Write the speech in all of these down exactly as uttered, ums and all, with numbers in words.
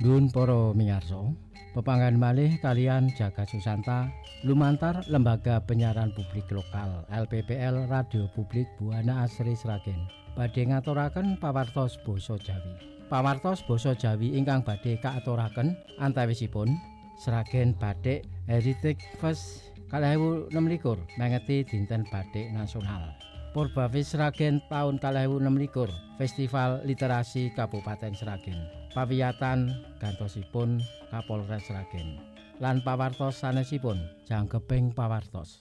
Nuwun para miyarsa, pepanggan malih kalian Jaga Susanta lumantar Lembaga Penyiaran Publik Lokal L P P L Radio Publik Buana Asri Sragen badhe ngaturaken pawartos basa Jawi. Pawartos basa Jawi ingkang badhe kaaturaken antawisipun Sragen Batik Heritage Fest kalih ewu enem likur mengeti dinten Batik Nasional. Purbawis Sragen taun kalih ewu enem likur Festival Literasi Kabupaten Sragen. Pawiyatan gantosipun Kapolres Sragen lan pawartos sanesipun jangkeping pawartos.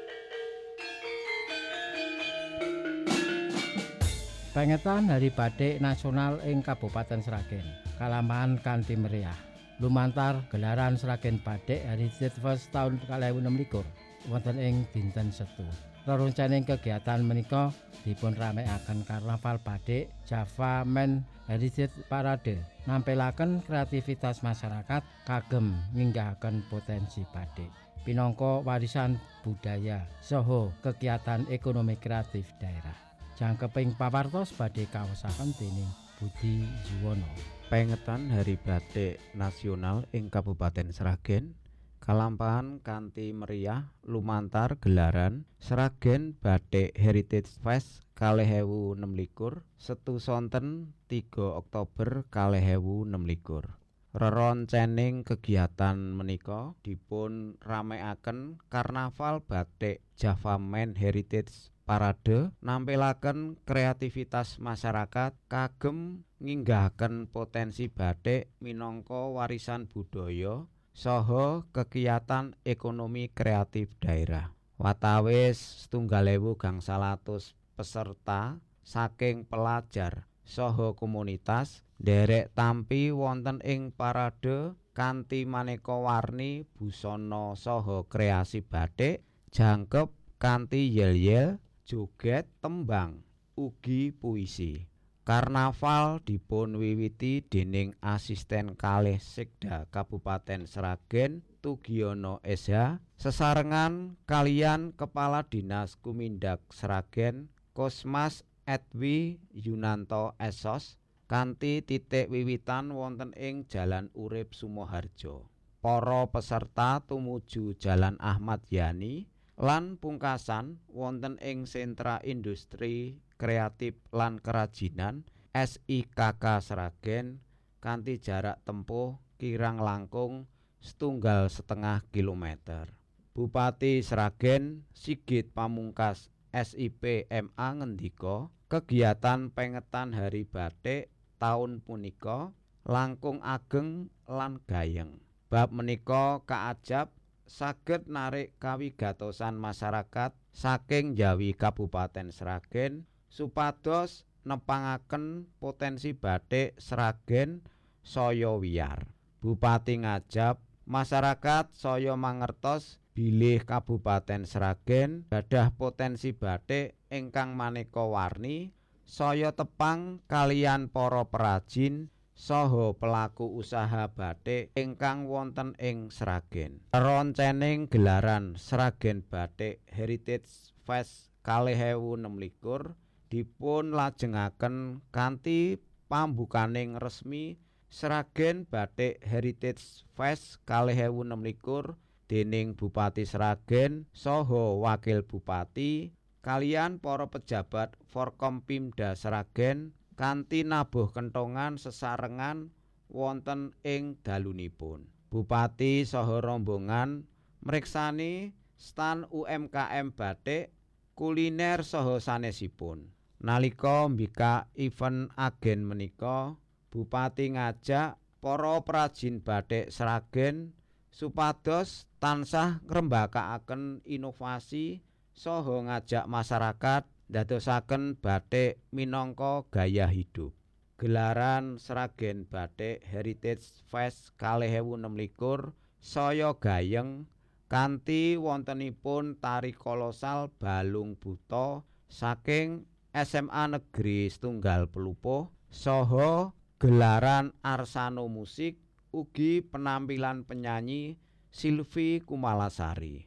Pengetan Hari Batik Nasional ing Kabupaten Sragen kalampahan kanthi meriah. Lumantar gelaran Sragen Batik Heritage Fest taun kalih ewu enem likur wonten ing dinten Setu. Reroncaning kegiatan menika dipun ramekaken Karnaval Batik Java Men Heritage Parade nampilaken kreativitas masyarakat kagem nginggahaken potensi batik pinangka warisan budaya saha kegiatan ekonomi kreatif daerah. Jangkeping pawartos badhe kaosaken dening Budi Juwono. Pengetan Hari Batik Nasional ing Kabupaten Sragen kalampahan kanthi meriah lumantar gelaran Sragen Batik Heritage Fest kalih ewu enem likur Setu sonten tiga Oktober kalih ewu enem likur. Reroncening kegiatan menika dipun ramekaken Karnaval Batik Java Men Heritage Parade nampilaken kreativitas masyarakat kagem nginggahaken potensi batik minangka warisan budaya saha kegiatan ekonomi kreatif daerah. Watawis setunggal ewu gangsal atus peserta saking pelajar saha komunitas nderek tampi wonten ing parade kanthi maneka warni busana saha kreasi batik jangkep kanthi yel-yel, joget, tembang, ugi puisi. Karnaval dipun wiwiti dening asisten kalih Sekda Kabupaten Sragen Tugiono S H sesarengan kalian Kepala Dinas Kumindak Sragen Kosmas Edwi Yunanto S O S kanthi titik wiwitan wonten ing Jalan Urip Sumoharjo. Para peserta tumuju Jalan Ahmad Yani lan pungkasan wonten ing Sentra Industri Kreatif lan Kerajinan S I K K Sragen kanthi jarak tempuh kirang langkung setunggal setengah kilometer. Bupati Sragen Sigit Pamungkas S I P M A ngendika kegiatan pengetan Hari Batik taun punika langkung ageng lan gayeng. Bab menika kaajab saged narik kawigatosan masyarakat saking Jawi Kabupaten Sragen supados nepangaken potensi batik Sragen saya wiyar. Bupati ngajab masyarakat saya mangertos bilih Kabupaten Sragen gadah potensi batik ingkang maneka warni saya tepang kalian para perajin saha pelaku usaha batik ingkang wonten ing Sragen. Roncening gelaran Sragen Batik Heritage Fest kalih ewu enem likur dipun lajengaken kanthi pambukaning resmi Sragen Batik Heritage Fest kalih ewu enem likur dening Bupati Sragen saha Wakil Bupati kalian para pejabat Forkompimda Sragen kanthi nabuh kentongan sesarengan wonten ing dalunipun. Bupati saha rombongan mriksani stan U M K M batik, kuliner saha sanesipun. Nalika mbikak event agen menika, Bupati ngajak para perajin batik Sragen supados tansah ngrembakakaken inovasi saha ngajak masyarakat ndadosaken batik minangka gaya hidup. Gelaran Sragen Batik Heritage Fest kalih ewu enem likur saya gayeng kanthi wontenipun tari kolosal balung buta saking S M A Negeri Setunggal Pelupuh saha gelaran Arsano Musik ugi penampilan penyanyi Silvi Kumalasari.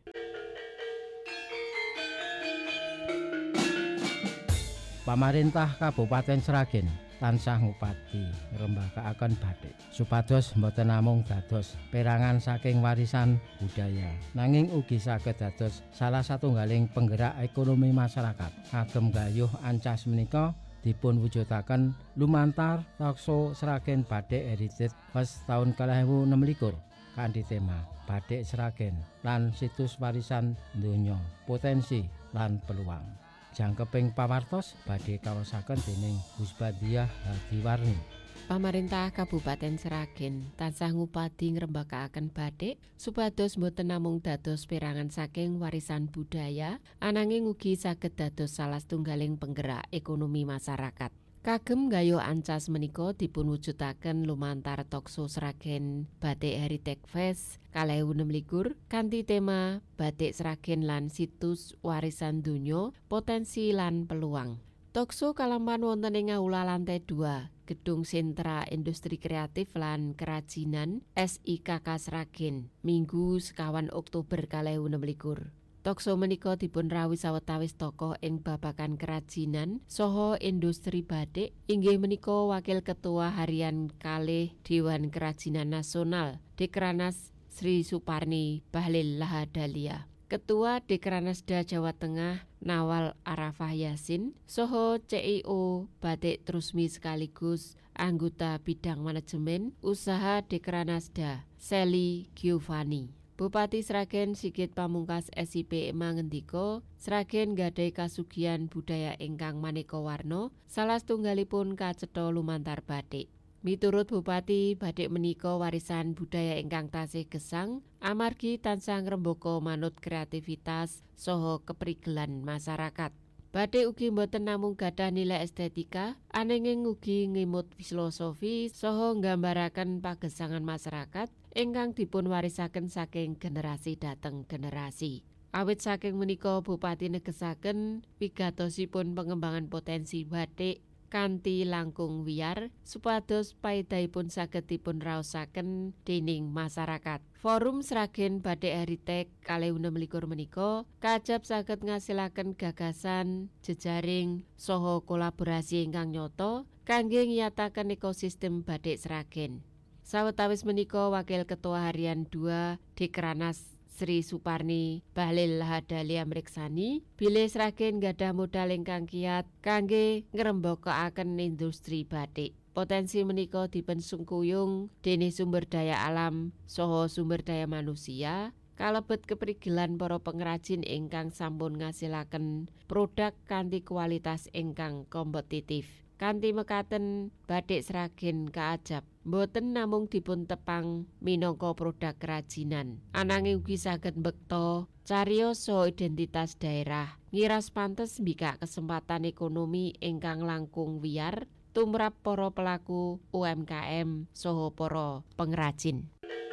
Pamarintah Kabupaten Sragen tansah ngupati ngrembakakaken batik supados boten namung dados perangan saking warisan budaya nanging ugi saged dados salah satunggaling penggerak ekonomi masyarakat. Kagem gayuh ancas menika dipun wujudaken lumantar Tokso Sragen Batik Heritage Fest taun kalih ewu enem likur kanthi tema Batik Sragen lan situs warisan donya, potensi lan peluang. Jangkeping pawartos badhe kaosaken dening Husbadiah Hadiwarni. Pamarentah Kabupaten Sragen tansah ngupadi ngrembakakaken batik supados boten namung dados perangan saking warisan budaya, ananging ugi saged dados salah setunggaling penggerak ekonomi masyarakat. Kagem gayuh ancas menika dipun wujudaken lumantar Tokso Sragen Batik Heritage Fest kalih ewu enem likur kanthi tema Batik Sragen lan situs warisan donya, potensi lan peluang. Tokso kalampan wonten ing aula lantai dua Gedung Sentra Industri Kreatif lan Kerajinan S I K K Sragen Minggu sekawan Oktober kalih ewu enem likur. Tokso menika dipun rawuh sawetawis tokoh ing babagan kerajinan saha industri batik inggih menika Wakil Ketua Harian kalih Dewan Kerajinan Nasional Dekranas Sri Suparni Bahlil Lahadalia, Ketua Dekranasda Jawa Tengah Nawal Arafah Yasin, saha C I O Batik Trusmi sekaligus anggota bidang manajemen usaha Dekranasda Sally Giovanni. Bupati Sragen Sigit Pamungkas S I P mangendika Sragen gadhahi kasugihan budaya ingkang maneka warna, salah setunggalipun kacetha lumantar batik. Miturut Bupati, batik menika warisan budaya ingkang tasih gesang amargi tansah ngrembaka manut kreativitas saha keprigelan masyarakat. Batik ugi boten namung gadhah nilai estetika, ananging ugi ngimut filosofi saha nggambaraken pagesangan masyarakat ingkang dipun warisaken saking generasi dhateng generasi. Awit saking menika Bupati negesaken wigatosipun pengembangan potensi batik kanthi langkung wiyar supados paedahipun saged dipun raosaken dening masyarakat. Forum Sragen Batik Heritage kalih enem likur menika kajab saged ngasilaken gagasan, jejaring, saha kolaborasi ingkang nyata kangge ngiyataken ekosistem batik Sragen. Sawetawis menika Wakil Ketua Harian dua Dekranas Sri Suparni Bahlil Lahadalia mriksani bilih Sragen gadhah modal ingkang kiyat kangge ngrembakakaken industri batik. Potensi menika dipun sungkuyung déning sumber daya alam saha sumber daya manusia kalebet keprigelan para pengrajin ingkang sampun ngasilaken produk kanthi kualitas ingkang kompetitif. Kanthi mekaten batik Sragen kaajab boten namung dipun tepang minangka produk kerajinan, ananging ugi saged mbekta cariyos saha identitas daerah, ngiras pantes mbikak kesempatan ekonomi ingkang langkung wiyar tumrap para pelaku U M K M saha para pengrajin.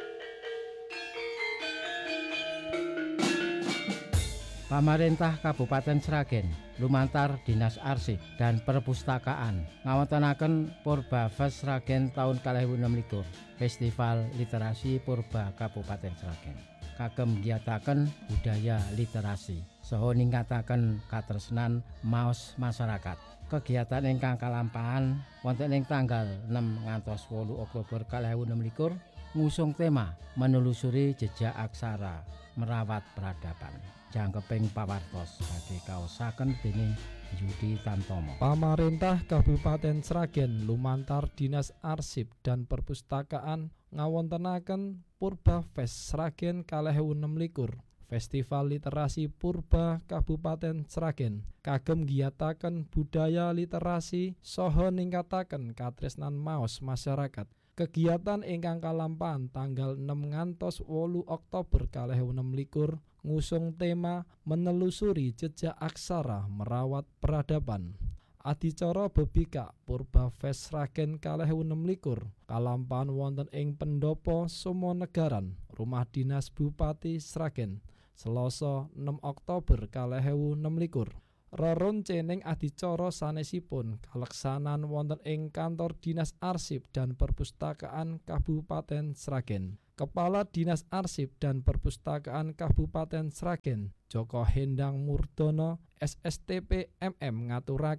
Pamarentah Kabupaten Sragen lumantar Dinas Arsip dan Perpustakaan ngawontenaken Purba Fest Sragen taun kalih ewu enem likur, Festival Literasi Purba Kabupaten Sragen. Kagem ngiyataken budaya literasi saha ningkataken katresnan maos masyarakat. Kegiatan ingkang kalampahan wonten ing tanggal enam ngantos wolu Oktober kalih ewu enem likur ngusung tema menelusuri jejak aksara merawat peradaban. Jangkeping pawartos badhe kaosaken dening Yudi Tamtomo. Pamarentah Kabupaten Sragen lumantar Dinas Arsip dan Perpustakaan ngawontenaken Purba Fest Sragen kalih ewu enem likur. Festival Literasi Purba Kabupaten Sragen kagem ngiyataken budaya literasi saha ningkataken katresnan maos masyarakat. Kegiatan ingkang kalampahan tanggal enam ngantos wolu Oktober kalih ewu enem likur ngusung tema menelusuri jejak aksara merawat peradaban. Adicara bebikak Purba Fest Sragen kalih ewu enem likur kalampahan wonten ing Pendopo Sumonegaran, Rumah Dinas Bupati Sragen, Selasa enam Oktober kalih ewu enem likur. Reroncening adicara sanesipun kaleksanan wonten ing Kantor Dinas Arsip dan Perpustakaan Kabupaten Sragen. Kepala Dinas Arsip dan Perpustakaan Kabupaten Sragen, Joko Hendang Murdono S S T P M M ngaturaken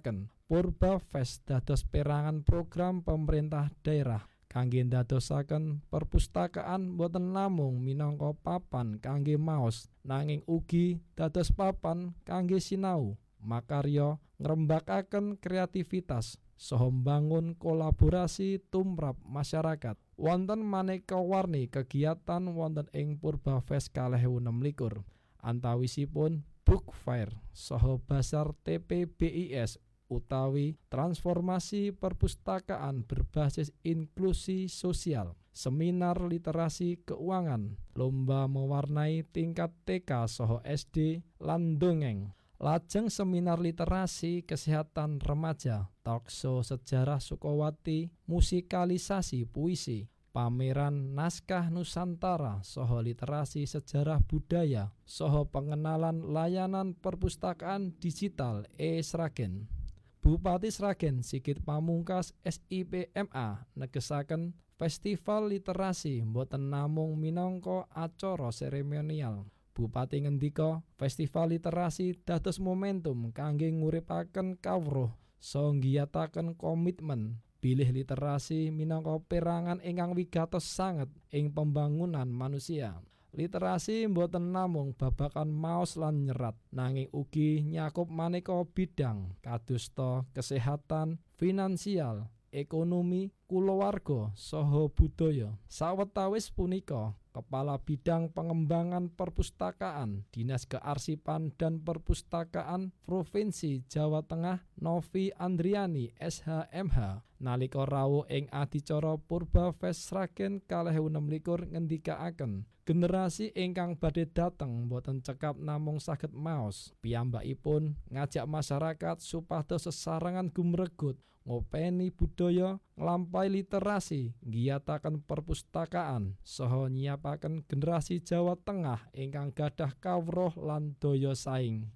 Purba Fest dados perangan program pemerintah daerah kangge ndadosaken perpustakaan boten namung minangka papan kangge maos nanging ugi dados papan kangge sinau makarya ngrembakaken kreativitas saha mbangun kolaborasi tumrap masyarakat. Wonten maneka warni kegiatan wonten ing Purba Fest kalih ewu enem likur antawisipun book fair saha basar T P B I S utawi transformasi perpustakaan berbasis inklusi sosial, seminar literasi keuangan, lomba mewarnai tingkat T K saha S D lan dongeng. Lajeng seminar literasi kesehatan remaja, talkshow sejarah Sukowati, musikalisasi puisi, pameran naskah Nusantara saha literasi sejarah budaya, saha pengenalan layanan perpustakaan digital e-Sragen. Bupati Sragen Sigit Pamungkas S I P M A negesaken festival literasi boten namung minangka acara seremonial. Bupati ngendika festival literasi dados momentum kangge nguripaken kawruh saha nggiyataken komitmen bilih literasi minangka perangan ingkang wigatos sanget ing pembangunan manusia. Literasi mboten namung babagan maos lan nyerat, nanging ugi nyakup maneka bidang kadosta kesehatan, finansial, ekonomi, kulawarga saha budaya. Sawetawis punika, Kepala Bidang Pengembangan Perpustakaan Dinas Kearsipan dan Perpustakaan Provinsi Jawa Tengah Novi Andriani S H M H nalika rawuh ing adicara Purba Fest Sragen kalih ewu enem likur ngendikaaken generasi ingkang badhe dateng boten cekap namung saged maos, piyambakipun ngajak masyarakat supados sesarengan gumregut ngopeni budaya, nglampahi literasi, nggiyataken perpustakaan, saha nyiapaken generasi Jawa Tengah ingkang gadah kawruh lan daya saing.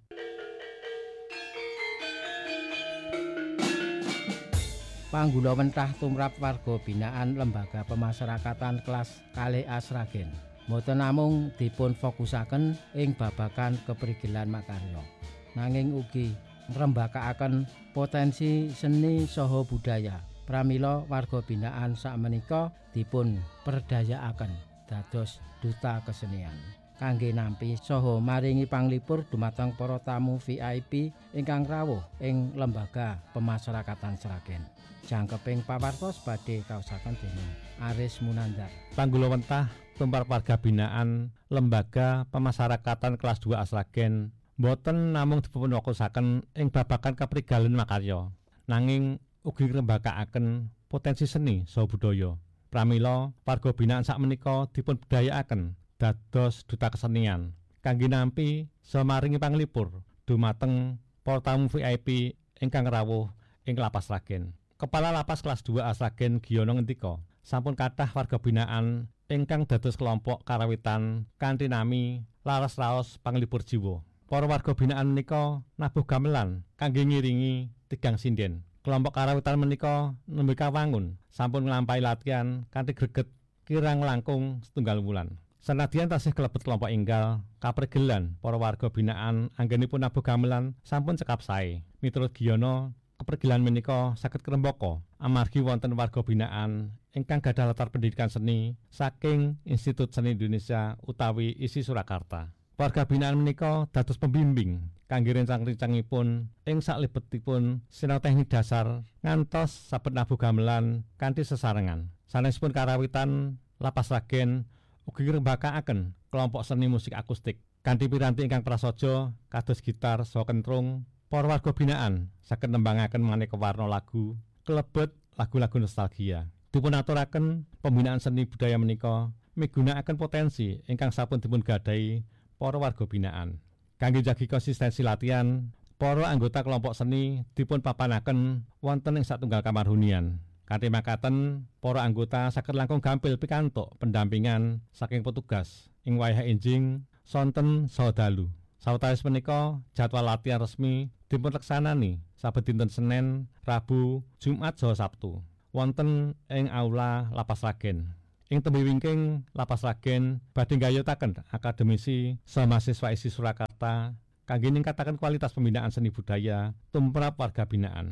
Panggula mentah tumrap warga binaan Lembaga Pemasyarakatan kelas kalih A Sragen. Mboten namung dipun fokusaken ing babagan keprigelan makarya, nanging ugi ngrembakakaken potensi seni saha budaya. Pramila warga binaan sakmenika dipun perdayaaken dados duta kesenian kangge nampi saha maringi panglipur dumateng para tamu V I P ingkang rawuh ing Lembaga Pemasyarakatan Sragen. Jangkeping pawartos badhe kaosaken dening Aris Munandar. Panggula wentah tumrap warga binaan Lembaga Pemasyarakatan kelas dua A Sragen boten namung dipun fokusaken ing babagan keprigelan makarya, nanging ugi ngrembakakaken potensi seni saha budaya. Pramila warga binaan sakmenika dipun budayakaken dados duta kesenian kangge nampi samaringi panglipur dumateng para tamu V I P ingkang rawuh ing Lapas Sragen. Kepala Lapas kelas dua A Sragen Giono ngendika, sampun kathah warga binaan ingkang dados kelompok karawitan kanthi nami laras raos panglipur jiwa. Para warga binaan menika nabuh gamelan kangge ngiringi tigang sinden. Kelompok karawitan menika nembe kawangun sampun nglampahi latihan kanthi greget kirang langkung setunggal wulan. Senadyan tasih kelebet kelompok enggal, kaprigelan para warga binaan anggenipun nabuh gamelan sampun cekap sae. Miturut Giono, keprigelan menika saged krembaka amargi wonten warga binaan ingkang gadah latar pendidikan seni saking Institut Seni Indonesia utawi I S I Surakarta. Warga binaan menika dados pembimbing kangge rencang-rencangipun ing saklebetipun sinau teknik dasar ngantos saben nabuh gamelan kanthi sesarengan. Sanesipun karawitan Lapas Sragen ugi ngrembakakaken kelompok seni musik akustik kanthi piranti ingkang prasaja kados gitar saha kentrung. Para warga binaan saged nembangaken maneka warna lagu kelebet lagu-lagu nostalgia. Dipun aturaken pembinaan seni budaya menika migunakaken potensi ingkang sampun dipun gadahi para warga binaan. Kangge njagi konsistensi latihan, para anggota kelompok seni dipun papanaken wonten ing satunggal kamar hunian. Kanthi makaten, para anggota saged langkung gampil pikantuk pendampingan saking petugas ing wayah enjing, sonten saha dalu. Sawetawis menika jadwal latihan resmi dipun leksanani saben dinten Senin, Rabu, Jumat saha Sabtu wonten ing aula Lapas Sragen. Ing tembe wingking Lapas Sragen badhe nggayutaken akademisi saha mahasiswa I S I Surakarta kangge ningkataken kualitas pembinaan seni budaya tumrap warga binaan.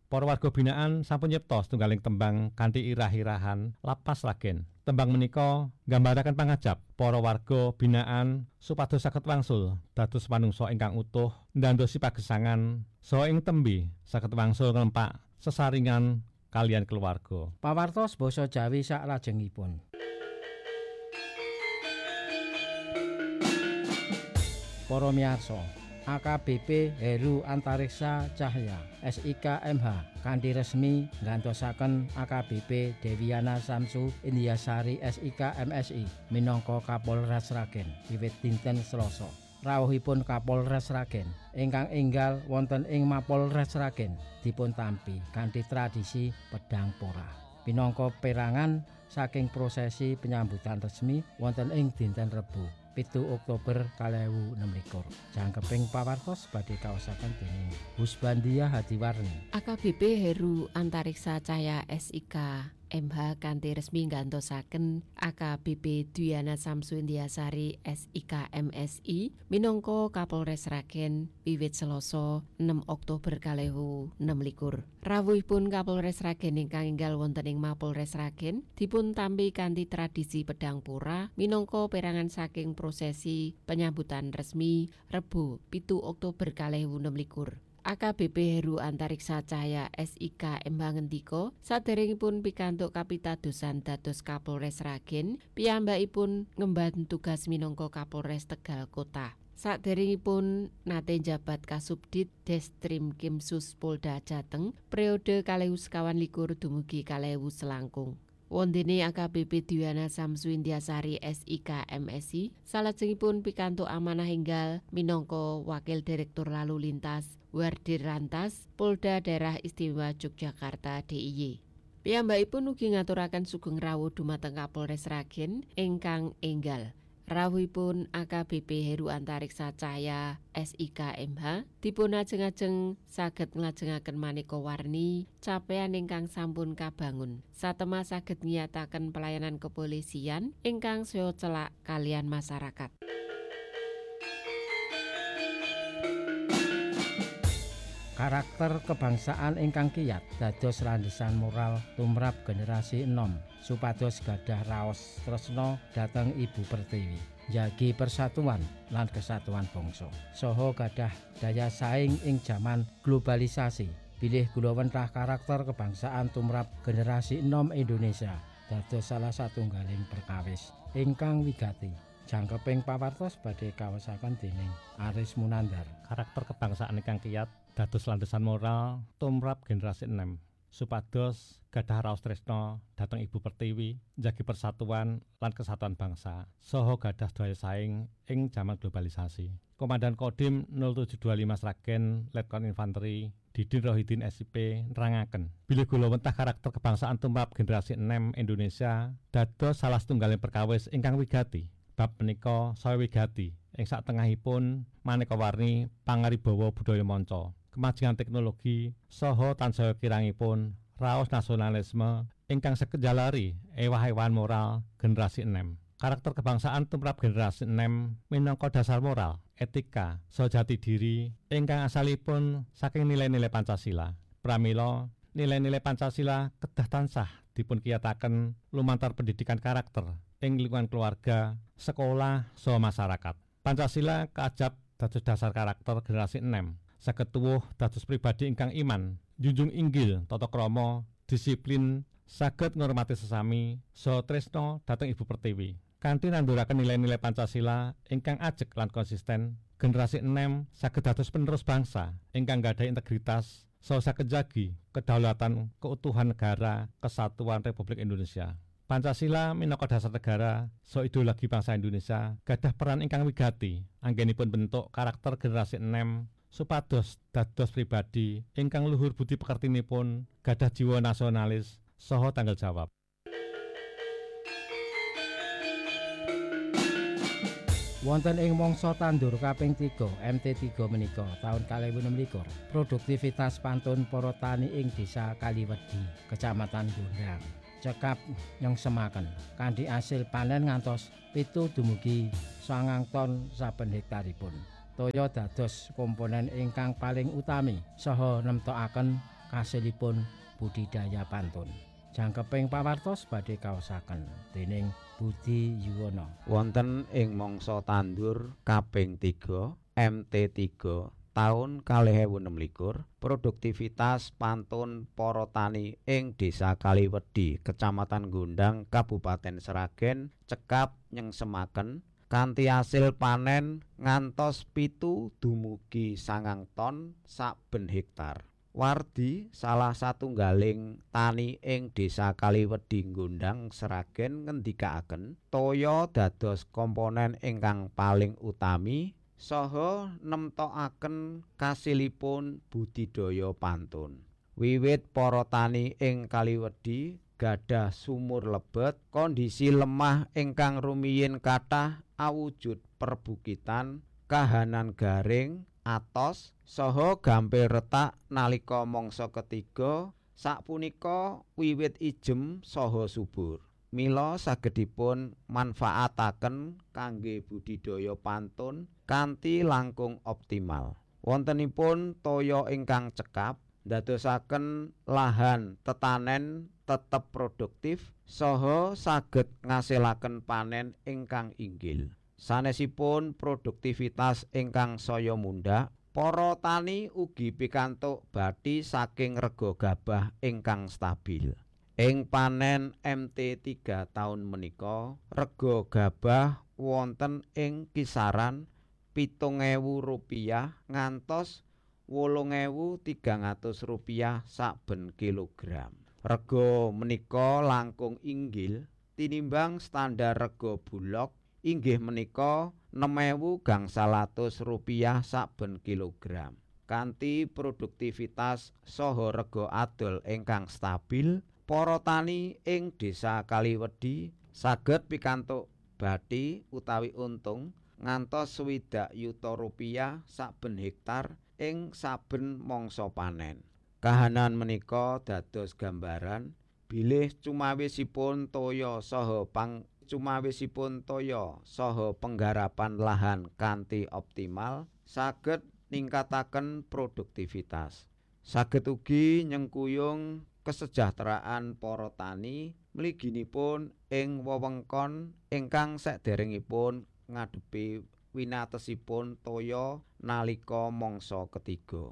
para warga binaan sampun nyipta setunggaling tembang kanthi irah-irahan lapas Sragen. Tembang menika nggambaraken pangajap para warga binaan supados saged wangsul dados manungsa ingkang utuh ndandosi pagesangan saha ing tembe saged wangsul nglempak sesaringan kalian keluarga. Pawartos basa Jawi saklajengipun. Para miyarsa, A K B P Heru Antariksa Cahya S I K M H kanthi resmi nggantosaken A K B P Deviana Samsu Indiasari S I K M S I minangka Kapolres Sragen wiwit dinten Selasa. Rawuhipun Kapolres Sragen ingkang enggal wonten ing Mapolres Sragen dipun tampi kanthi tradisi pedang porah. Minangka perangan saking prosesi penyambutan resmi wonten ing dinten Rebo pitu Oktober kalih ewu enem likur. Jangkeping pawartos badhe kaosaken dening Husbandia Hadiwarni. A K B P Heru Antariksa Cahya S I K M H kanthi resmi nggantosaken A K B P Dwiana Samsu Indiasari S I K M S I minangka Kapolres Sragen wiwit Selasa enam Oktober kalih ewu enem likur. Rawuhipun Kapolres Sragen ingkang enggal wonten ing Mapolres Sragen dipun tampi kanthi tradisi pedang pora minangka perangan saking prosesi penyambutan resmi Rebo pitu Oktober kalih ewu enem likur. A K B P Heru Antariksa Cahya S I K M H ngendika saderengipun pikantuk kapitadosan dados Kapolres Sragen piyambakipun ngemban tugas minangka Kapolres Tegal Kota. Saderengipun nate njabat Kasubdit Destrim Kimsus Polda Jateng periode kalih ewu sekawan likur dumugi kalih ewu selangkung. Wondene A K B P Dwiana Samsu Indiasari S I K M S I salajengipun pikantuk amanah enggal minangka Wakil Direktur Lalu Lintas Wardir Rantas Polda Daerah Istimewa Yogyakarta D I Y. Piyambakipun ugi ngaturaken sugeng rawuh dumateng Kapolres Sragen ingkang enggal. Rawuhipun A K B P Heru Antariksa Cahya S I K M H dipun ajeng-ajeng saged nglajengaken maneka warni capaian ingkang sampun kabangun. Satemah saged ngiyataken pelayanan kepolisian ingkang saya celak kalian masyarakat. Karakter kebangsaan ingkang kiyat dados landasan moral tumrap generasi enom supados gadah raos tresna dhateng Ibu Pertiwi, njagi persatuan lan kesatuan bangsa. Saha gadah daya saing ing jaman globalisasi. Bilih kula wentah karakter kebangsaan tumrap generasi enom Indonesia dados salah satunggaling perkawis ingkang wigati. Jangkeping pawartos badhe kaosaken dening Aris Munandar. Karakter kebangsaan ingkang kiyat dados landasan moral tumrap generasi enem supados gadah raos tresna dhateng Ibu Pertiwi, njagi persatuan lan kesatuan bangsa saha gadah daya saing ing jaman globalisasi. Komandan Kodim nol tujuh dua lima Sragen Letkon Infanteri Didin Rohidin S I P nerangaken bilih kula wentah karakter kebangsaan tumrap generasi enem Indonesia dados salah setunggaling perkawis ingkang wigati. Bab menika saya wigati ing satengahipun maneka warni pangaribawa budaya manca, kemajuan teknologi saha tansaya kirangipun raos nasionalisme ingkang saged njalari ewah-ewahan moral generasi enem. Karakter kebangsaan tumrap generasi enem minangka dasar moral, etika, saha jati diri ingkang asalipun saking nilai-nilai Pancasila. Pramila nilai-nilai Pancasila kedah tansah dipun kiyataken lumantar pendidikan karakter ing lingkungan keluarga, sekolah, saha masyarakat. Pancasila kaajab dados dasar karakter generasi enem. Saged tuwuh dados pribadi ingkang iman, junjung inggil tata krama, disiplin, saged ngurmati sesami, saha tresna dhateng Ibu Pertiwi. Kanthi nanduraken nilai-nilai Pancasila ingkang ajeg lan konsisten, generasi enem saged dados penerus bangsa ingkang gadhahi integritas saha saged njagi kedaulatan keutuhan negara kesatuan Republik Indonesia. Pancasila minangka dasar negara saha ideologi bangsa Indonesia gadah peran ingkang wigati anggenipun bentuk karakter generasi enem supados dados pribadi ingkang luhur budi pekertinipun, gadah jiwa nasionalis saha tanggung jawab. Wonten ing mangsa tandur kaping tiga M T tiga menika taun kalih ewu enem likur, produktivitas pantun para tani ing Desa Kaliwedi, Kecamatan Gondang, cekap nyengsemaken kanthi asil panen ngantos pitu dumugi sangang ton saben hektaripun. Toya dados komponen ingkang paling utami saha nemtokaken kasilipun budidaya pantun. Jangkeping pawartos badhe kaosaken dening Budi Yuwono. Wonten ing mangsa tandur kaping tiga M T tiga taun kalih ewu enem likur, produktivitas pantun para tani ing Desa Kaliwedi, Kecamatan Gondang, Kabupaten Sragen cekap nyengsemaken kanthi asil panen ngantos pitu dumugi sangang ton saben hektar. Wardi salah satunggaling tani ing Desa Kaliwedi Gondang Sragen ngendikaaken toya dados komponen ingkang paling utami saha nemtokaken kasilipun budidaya pantun. Wiwit para tani ing Kaliwedi gadah sumur lebet, kondisi lemah ingkang rumiyin kathah awujud perbukitan, kahanan garing, atos saha gampil retak nalika mangsa ketiga sapunika wiwit ijem saha subur. Mila sagedipun manfaataken kangge budidaya pantun kanthi langkung optimal. Wontenipun toya ingkang cekap ndadosaken lahan tetanen tetep produktif saha saged ngasilaken panen ingkang inggil. Sanesipun produktivitas ingkang saya mundhak, para tani ugi pikantuk bathi saking rega gabah ingkang stabil. Ing panen M T tiga taun menika, rega gabah wonten ing kisaran pitung ewu rupiah ngantos wolung ewu tigang atus rupiah saben kilogram. Rega menika langkung inggil tinimbang standar rega bulog inggih menika enem ewu gangsal atus rupiah saben kilogram. Kanthi produktivitas saha rega adol ingkang stabil, para tani ing Desa Kaliwedi saged pikantuk bathi utawi untung ngantos swidak yuta rupiah saben hektar ing saben mangsa panen. Kahanan menika dados gambaran bilih cumawisipun toya saha pang cumawisipun toya saha penggarapan lahan kanthi optimal saged ningkataken produktivitas. Saged ugi nyengkuyung kesejahteraan para tani mliginipun ing wewengkon ingkang saderengipun ngadepi winatesipun toya nalika mangsa ketiga.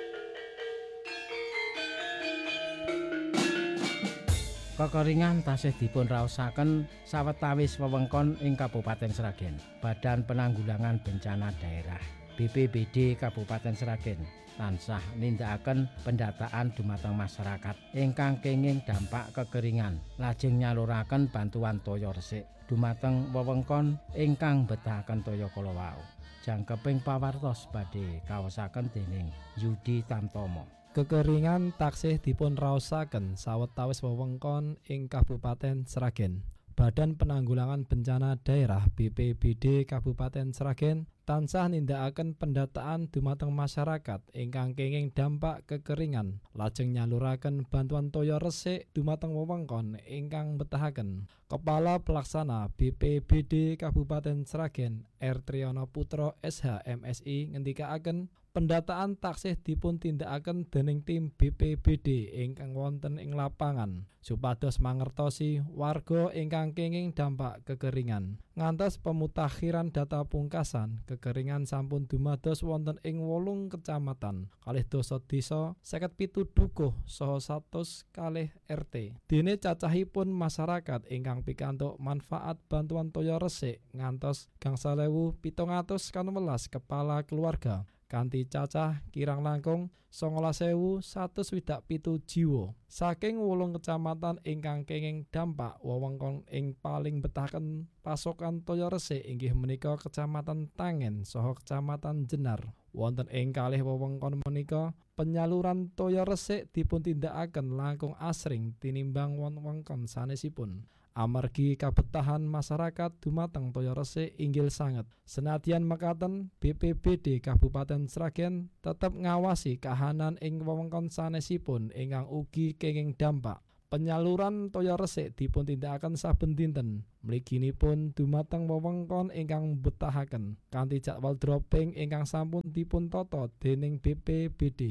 Kekeringan tasih dipun raosaken sawetawis wewengkon ing Kabupaten Sragen. Badan Penanggulangan Bencana Daerah B P B D Kabupaten Sragen tansah nindakaken pendataan dumateng masyarakat ingkang kenging dampak kekeringan, lajeng nyaluraken bantuan toya resik dumateng wewengkon ingkang betahaken toya kala wau. Jangkeping pawartos badhe kaosaken dening Yudi Tamtomo. Kekeringan taksih dipun raosaken sawetawis wewengkon ing Kabupaten Sragen. Badan Penanggulangan Bencana Daerah B P B D Kabupaten Sragen tansah nindakaken pendataan dumateng masyarakat ingkang kenging dampak kekeringan, lajeng nyaluraken bantuan toya resik dumateng wewengkon ingkang betahaken. Kepala Pelaksana B P B D Kabupaten Sragen R Triyono Putro S H M S I ngendikaaken pendataan taksih dipun tindakaken dening tim B P B D ingkang wonten ing lapangan supados mangertosi warga ingkang kenging dampak kekeringan. Ngantos pemutakhiran data pungkasan, kekeringan sampun dumados wonten ing wolung kecamatan, kalih dasa desa, seket pitu dukuh saha satus kalih R T. Dene cacahipun masyarakat ingkang pikantuk manfaat bantuan toya resik ngantos gangsal ewu pitung atus kanewelas kepala keluarga. Kanthi cacah kirang langkung songolas ewu satus swidak pitu jiwa. Saking wolung kecamatan ingkang kenging dampak wewengkon ing paling betahaken pasokan toya resik inggih menika Kecamatan Tangen saha Kecamatan Jenar. Wonten ing kalih wewengkon menika penyaluran toya resik dipuntindakaken langkung asring tinimbang wewengkon sanesipun. Amargi kabetahan masyarakat dumateng toya resik inggil sanget. Senadyan mekaten, B P B D Kabupaten Sragen tetep ngawasi kahanan ing wewengkon sanesipun ingkang ugi kenging dampak. Penyaluran toya resik dipuntindakaken saben dinten. Mliginipun dumateng wewengkon ingkang betahaken kanthi jadwal dropping ingkang sampun dipuntata dening B P B D.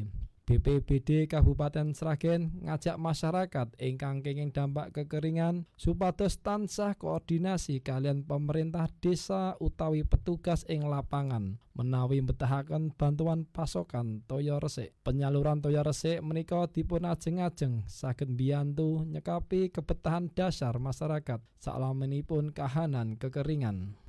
B P B D Kabupaten Sragen ngajak masyarakat ingkang kenging dampak kekeringan supados tansah koordinasi kalian pemerintah desa utawi petugas ing lapangan menawi mbetahaken bantuan pasokan toya resik. Penyaluran toya resik menika dipun ajeng-ajeng saged mbiyantu nyekapi kebetahan dasar masyarakat saklaminipun kahanan kekeringan.